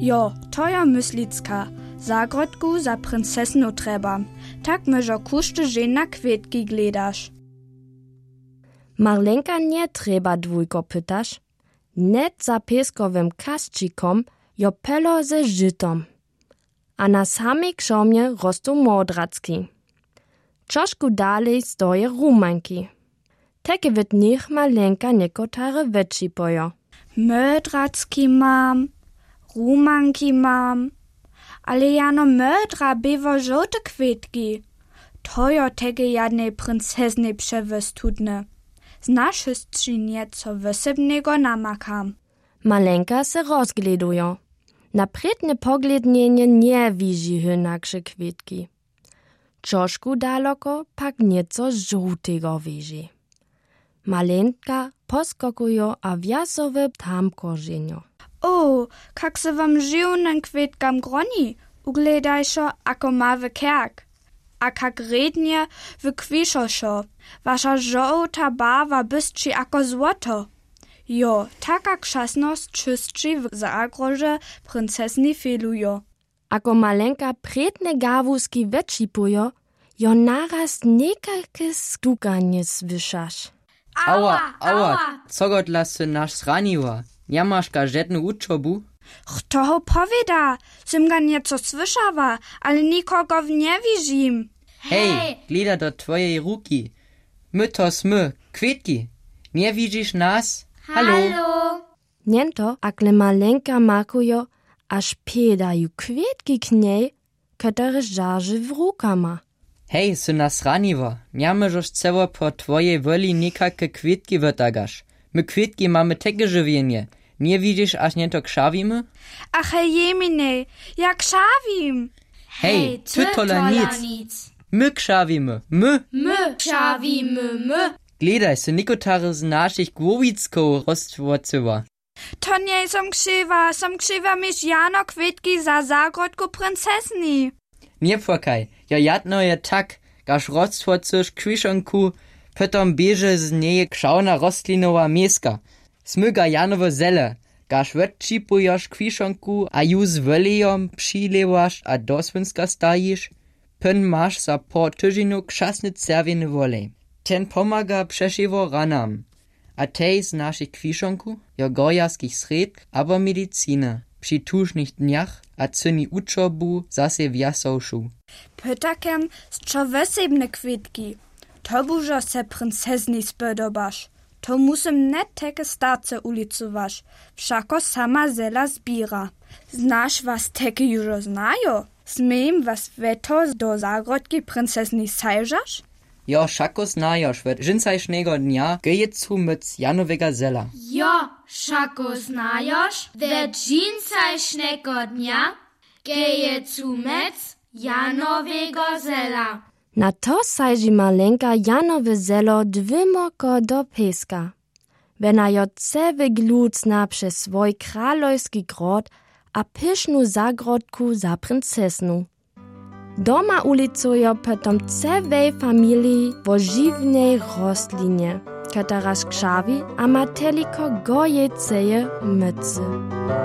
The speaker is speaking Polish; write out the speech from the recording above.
Jo, to ja myslicka. Zagrodku za princesnu treba. Tak myżo kuszty žena kwietki gledaš. Marlenka nie treba dwójko pytasz. Net za pieskowym kasčikom jo pelo ze żytom. A na samej krzomie rostu modracki. Trošku dalej stoje rumanki. Takie wit nich Marlenka niekotare wetši pojo. Modracki mam, rumanki mam. Ale jano modra bywa żołte kwietki. To jo tege jadnej princesnej przewystudne. Znasz jeszcze nieco wysebnego namakam. Marlenka se rozgleduje. Na predne poglednienie nie widzi hynaksze kwietki. Trošku daleko pak nieco żółtego widzi. Marlenka poskokuje a wjasowe tam korzenio. O, kak se wam żyłnym kwietkam groni, ugledajszo ako mawy kerk. A kak rednie wykwiszoszo, wasza żołta barwa bystrzy ako złoto. Jo, taka krzasność czystrzy w zagroże princesni felujo. Ako Marlenka predne gawuski wetšipuje, jo naraz nekake stukanie słyszasz. Ała, co go dla se nasz zraniła? Nie masz żadną uczobu? Kto powiada, som ga nieco słyszała, ale nikogo nie widzim. Hej, gleda do twojej ruki. My to smy, kwietki. Nie widzisz nas? Hallo? Niento, akle Marlenka makuje, aż piedają kwietki k niej, które żarzy w rukama. Hej, sy nas raniła. Nie możesz ceło po twojej woli nikake kwietki wytagasz. My kwietki mamy takie żywienie. Nie widzisz, aż nie to krzawimy? Ach, jemine, jak krzawim. Hej, ty tola nic. My krzawimy, my. Krzawimy. Gledaj, sy nikotary z naszych głowicków roztwocyła. To nie som krzywa mieć jano kwietki za zagrodku princesni. Nie płakaj, ja jadno je tak, gaż roztwocysz kwiszonku, potom bieže z niej krzawna rostlinowa mieska. Smyga janowe zele, gaż wetčipujoš kwiszonku, a ju z welejom přilewaš a do svinska stajiš, pyn maš za po tyžinu krzasny czerwieny wolej. Ten pomaga przeszywo ranam, a tej z naszych kwiszonku, jo gorjaskich sredk, abo medicina, przy tużnych dniach, a cyni uczobu zase wjasowszu. Pytakem z čo wesebne kwietki. To bužo se princesni spodobaš. To musím net teke starce ulicovaš. Všako sama zela zbíra. Znaš was teke južo znajo? Smím was veto do zagrodki princesni sajžaš? Jo, šako znajoš, ved žincajšnego dnia gejecu myc Janowega zela. Jo, šako znajoš, ved žincajšnego dnia gejecu mec Janowego zela. Na to sajži Marlenka Janowe zelo dwimoko do pieska. Wena jo cewy glucna przez swój kralojski grod a pysznu zagrodku za princesnu. Doma ulicujo potom cewej familii wo żywnej rostlinie, kataraż krzawi a mateliko goje ceje mycy.